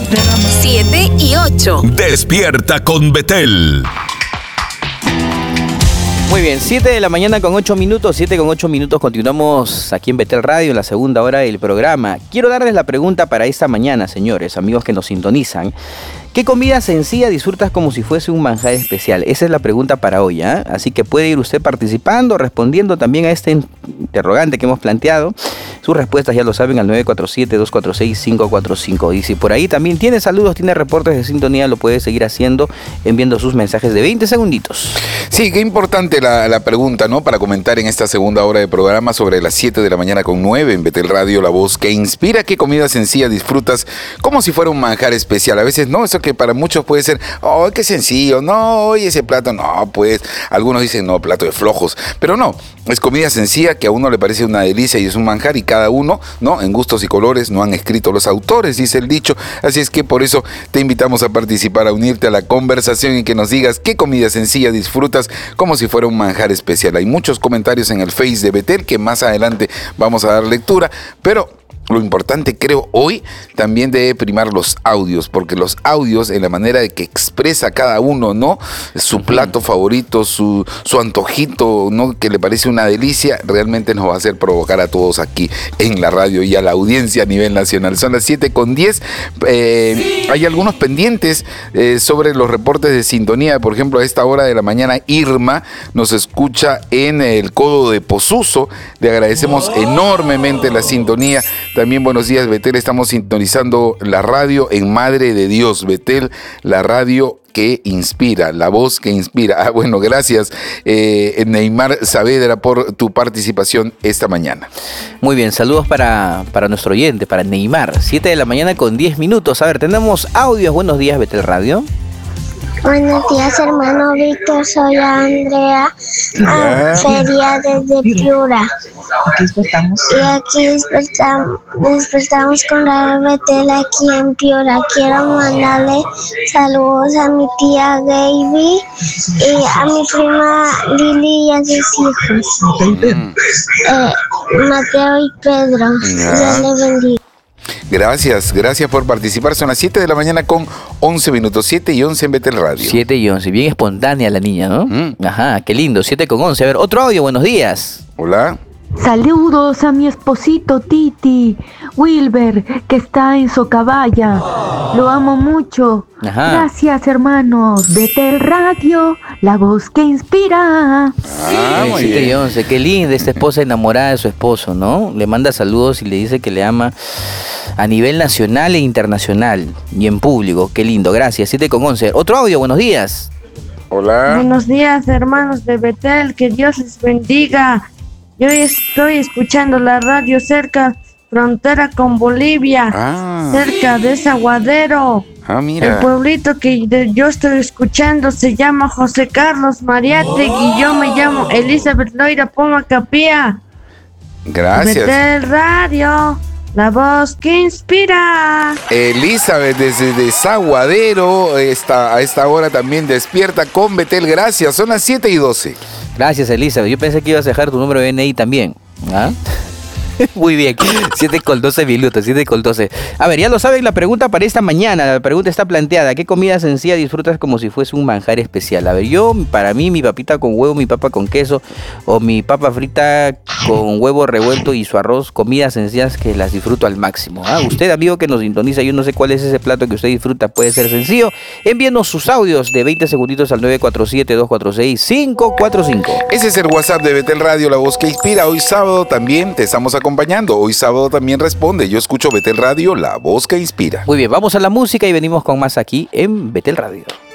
7 y 8. Despierta con Betel. Muy bien, 7 de la mañana con 8 minutos, 7 con 8 minutos, continuamos aquí en Betel Radio en la segunda hora del programa. Quiero darles la pregunta para esta mañana, señores, amigos que nos sintonizan. ¿Qué comida sencilla disfrutas como si fuese un manjar especial? Esa es la pregunta para hoy, ¿eh? Así que puede ir usted participando, respondiendo también a este interrogante que hemos planteado. Sus respuestas ya lo saben al 947-246-545. Y si por ahí también tiene saludos, tiene reportes de sintonía, lo puede seguir haciendo enviando sus mensajes de 20 segunditos. Sí, qué importante la pregunta, ¿no? Para comentar en esta segunda hora de programa sobre las 7 de la mañana con 9 en Betel Radio, la voz que inspira. ¿Qué comida sencilla disfrutas como si fuera un manjar especial? A veces, no, eso que para muchos puede ser, oh, qué sencillo, no, oye, ese plato, no, pues, algunos dicen, no, plato de flojos, pero no, es comida sencilla que a uno le parece una delicia y es un manjar y cada uno, ¿no? En gustos y colores no han escrito los autores, dice el dicho, así es que por eso te invitamos a participar, a unirte a la conversación y que nos digas qué comida sencilla disfrutas como si fuera un manjar especial. Hay muchos comentarios en el Face de Betel que más adelante vamos a dar lectura, pero lo importante, creo, hoy también debe primar los audios, porque los audios, en la manera de que expresa cada uno, ¿no? Su plato favorito, su antojito, ¿no? Que le parece una delicia, realmente nos va a hacer provocar a todos aquí en la radio y a la audiencia a nivel nacional. Son las 7:10. Hay algunos pendientes sobre los reportes de sintonía. Por ejemplo, a esta hora de la mañana, Irma nos escucha en el Codo de Posuso. Le agradecemos enormemente la sintonía. También buenos días, Betel, estamos sintonizando la radio en Madre de Dios, Betel, la radio que inspira, la voz que inspira. Ah, bueno, gracias Neymar Saavedra por tu participación esta mañana. Muy bien, saludos para nuestro oyente, para Neymar, 7 de la mañana con 10 minutos. A ver, tenemos audios. Buenos días, Betel Radio. Buenos días, hermano Víctor, soy Andrea Feria desde Piura. Aquí despertamos. Y aquí despertamos con la Betel aquí en Piura. Quiero mandarle saludos a mi tía Gaby y a mi prima Lili y a sus hijos, Mateo y Pedro. Dios les bendiga. Gracias por participar. Son las 7 de la mañana con 11 minutos, 7 y 11 en Betel Radio. 7 y 11, bien espontánea la niña, ¿no? Ajá, qué lindo, 7 con 11. A ver, otro audio, buenos días. Hola. Saludos a mi esposito Titi, Wilber, que está en Socabaya. Lo amo mucho. Ajá. Gracias, hermanos. Betel Radio, la voz que inspira. Muy 7 y bien. 11, qué linda esta esposa enamorada de su esposo, ¿no? Le manda saludos y le dice que le ama a nivel nacional e internacional y en público. Qué lindo, gracias. 7 con 11. Otro audio, buenos días. Hola. Buenos días, hermanos de Betel, que Dios les bendiga. Yo estoy escuchando la radio cerca, frontera con Bolivia, cerca de Zaguadero. Mira. El pueblito que yo estoy escuchando se llama José Carlos Mariátegui y yo me llamo Elizabeth Loira Poma Capía. Gracias. Betel Radio, la voz que inspira. Elizabeth desde Desaguadero, a esta hora también despierta con Betel. Gracias, son las 7 y 12. Gracias, Elizabeth. Yo pensé que ibas a dejar tu número de DNI también. ¿Ah? Muy bien, 7 con 12 minutos, 7 con 12. A ver, ya lo saben, la pregunta para esta mañana, la pregunta está planteada. ¿Qué comida sencilla disfrutas como si fuese un manjar especial? A ver, para mí, mi papita con huevo, mi papa con queso, o mi papa frita con huevo revuelto y su arroz, comidas sencillas que las disfruto al máximo. Usted, amigo que nos sintoniza, yo no sé cuál es ese plato que usted disfruta, puede ser sencillo. Envíenos sus audios de 20 segunditos al 947-246-545. Ese es el WhatsApp de Betel Radio, la voz que inspira. Hoy sábado también te estamos acompañando. Hoy sábado también responde. Yo escucho Betel Radio, la voz que inspira. Muy bien, vamos a la música y venimos con más aquí en Betel Radio.